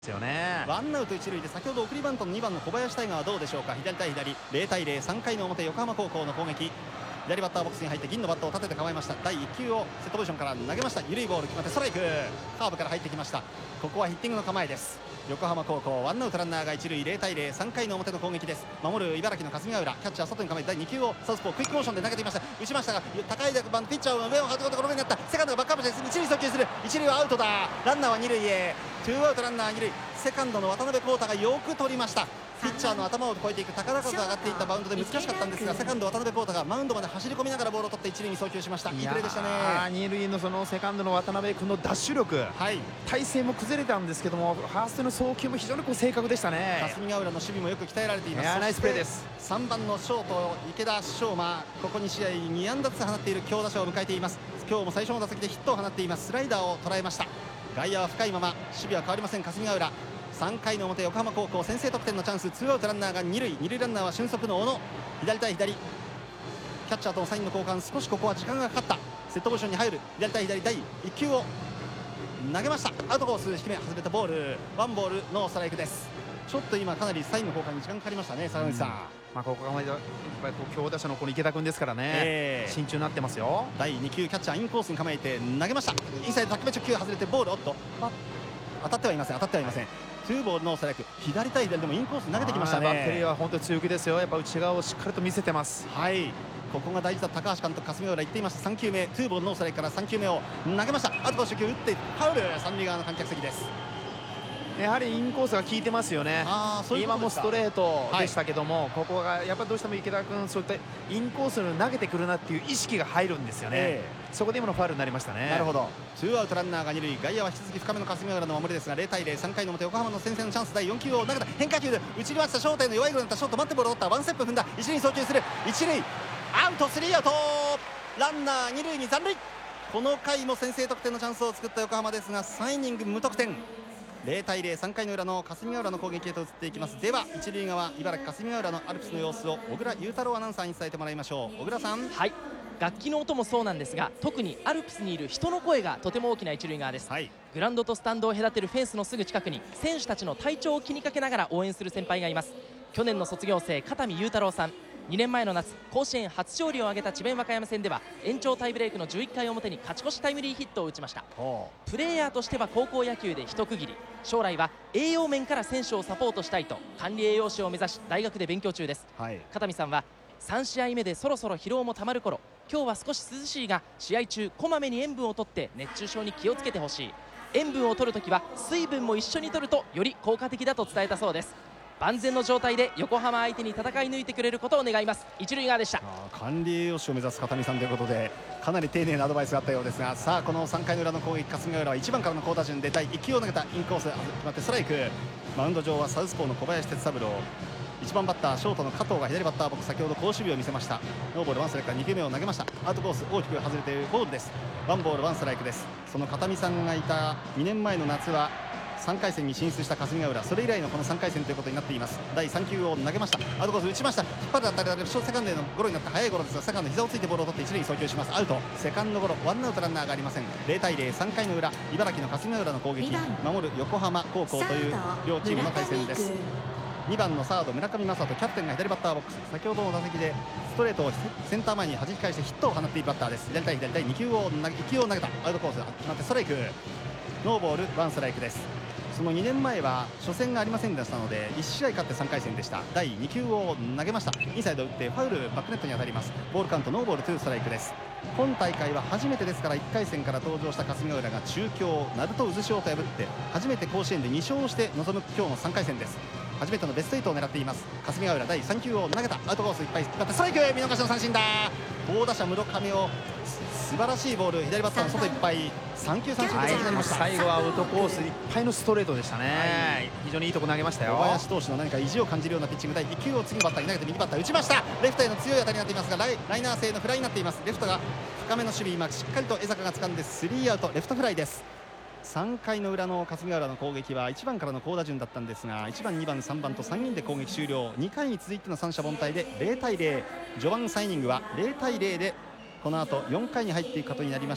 ですよね。 ワンアウト一塁で先ほど送りバントの2番の小林大河はどうでしょうか。左対左、0対0、3回の表横浜高校の攻撃。左バッターボックスに入って銀のバットを立てて構えました。第1球をセットポジションから投げました。緩いボール決まってストライク。カーブから入ってきました。ここはヒッティングの構えです。横浜高校ワンアウトランナーが一塁、0対0、3回の表の攻撃です。守る茨城の霞ヶ浦、キャッチャー外に構えて第2球をサウスポークイックモーションで投げていました。打ちましたが高いバントピッチャーの上をはじくところになった。セカンドがバックアップして一塁送球する。一塁はアウトだ。ランナーは二塁へ。ツーアウトランナー二塁。セカンドの渡辺康太がよく取りました。ピッチャーの頭を越えていく高々と上がっていったバウンドで難しかったんですが、セカンド渡辺康太がマウンドまで走り込みながらボールを取って一塁に送球しました。いいプレーでしたね。 二塁のそのセカンドの渡辺君のダッシュ力、体勢も崩れたんですけども、ファーストの送球も非常に正確でしたね。 霞ヶ浦の守備もよく鍛えられています。 ナイスプレーです。 3番のショート池田翔馬、ここ2試合2安打ずつ放っている強打者を迎えています。今日も最初の打席でヒットを放っています。スライダーを捉えました。外野は深いまま守備は変わりません。霞ヶ浦3回の表横浜高校先制得点のチャンス。ツーアウトランナーが二塁ランナーは俊足の小野。左対左キャッチャーとのサインの交換、少しここは時間がかかった。セットポジションに入る。左対左第1球を投げました。アウトコース低め外れたボール。ワンボールノーストライクです。ちょっと今かなりサインの交換に時間かかりましたね。坂口さん、 ここがやっぱり強打者のこの池田君ですからね、慎重になってますよ。 第2球キャッチャーインコースに構えて投げました。インサイド高め直球外れてボール。おっと当たってはいません。ツーボールノーストライク。左対左でもインコース投げてきましたね。 バッテリーは本当に強気ですよ。やっぱ内側をしっかりと見せてます。 ここが大事だ。高橋監督霞ヶ浦言っていました。3球目ツーボールノーストライクから3球目を投げました。あと初球打ってファウル。三塁側の観客席です。 やはりインコースが効いてますよね。今もストレートでしたけども、ここがやっぱりどうしても池田君そういったインコースに投げてくるなっていう意識が入るんですよね。そこで今のファウルになりましたね。 なるほど。ツーアウトランナーが二塁、外野は引き続き深めの霞ヶ浦の守りですが、0対0、3回の表横浜の先制のチャンス。第4球を投げた。変化球で打ちにました。ショートへの弱いゴロになった。ショート待ってボールを取った。ワンステップ踏んだ。一塁に送球する。一塁アウト、スリーアウト。ランナー二塁に残塁。この回も先制得点のチャンスを作った横浜ですが、3イニング無得点。0対0、3回の裏の霞ヶ浦の攻撃へと移っていきます。では一塁側茨城霞ヶ浦のアルプスの様子を小倉裕太郎アナウンサーに伝えてもらいましょう。小倉さん。 楽器の音もそうなんですが、特にアルプスにいる人の声がとても大きな一塁側です。グラウンドとスタンドを隔てるフェンスのすぐ近くに選手たちの体調を気にかけながら応援する先輩がいます。去年の卒業生片見裕太郎さん、2年前の夏甲子園初勝利を挙げた智弁和歌山戦では延長タイブレークの11回表に勝ち越しタイムリーヒットを打ちました。プレーヤーとしては高校野球で一区切り、将来は栄養面から選手をサポートしたいと管理栄養士を目指し大学で勉強中です。片見さんは3試合目でそろそろ疲労もたまる頃、今日は少し涼しいが試合中こまめに塩分をとって熱中症に気をつけてほしい。塩分を取るときは水分も一緒に取るとより効果的だと伝えたそうです。万全の状態で横浜相手に戦い抜いてくれることを願います。一塁側でした。 管理栄養士を目指す片見さんということで、かなり丁寧なアドバイスがあったようですが、さあこの3回の裏の攻撃霞ヶ浦は1番からの好打順で第1球を投げた。インコース決まってストライク。マウンド上はサウスポーの小林哲三郎。1番バッターショートの加藤が左バッターボックス、先ほど好守備を見せました。ノーボールワンストライクから2球目を投げました。アウトコース大きく外れているボールです。ワンボールワンストライクです。その片見さんがいた2年前の夏は3回戦に進出した霞ヶ浦、それ以来のこの3回戦ということになっています。第3球を投げました。アウトコース打ちました。引っ張る当たりだけどショートセカンドへのゴロになった速いゴロですが、セカンド膝をついてボールを取って一塁に送球します。アウト。セカンドゴロ。ワンアウトランナーがありません。0対0、3回の裏茨城の霞ヶ浦の攻撃、守る横浜高校という両チームの対戦です。2番のサード村上正人、キャプテンが左バッターボックス。先ほどの打席でストレートをセンター前に弾き返してヒットを放っているバッターです。左対左第2球を1球を投げた。アウトコース決まってストライク。ノーボールワンストライクです。その2年前は初戦がありませんでしたので1試合勝って3回戦でした。第2球を投げました。インサイド打ってファウル、バックネットに当たります。ボールカウントノーボール2ストライクです。今大会は初めてですから、1回戦から登場した霞ヶ浦が中京鳴門渦潮と破って初めて甲子園で2勝して臨む今日の3回戦です。初めてのベスト8を狙っています霞ヶ浦。第3球を投げた。アウトコースいっぱい引っ張ってストライク。見逃しの三振だ。好打者室上を素晴らしいボール、左バッターの外いっぱい、3球三振でなりました。 最後はアウトコースいっぱいのストレートでしたね。非常にいいとこ投げましたよ。 小林投手の何か意地を感じるようなピッチング。第1球を次のバッターに投げて右バッター打ちました。レフトへの強い当たりになっていますが、ライナー性のフライになっています。レフトが深めの守備、今しっかりと江坂が掴んでスリーアウト、レフトフライです。3回の裏の霞ヶ浦の攻撃は1番からの好打順だったんですが、1番2番3番と3人で攻撃終了。2回に続いての三者凡退で0対0。序盤3イニングは0対0でこの後4回に入っていくことになりました。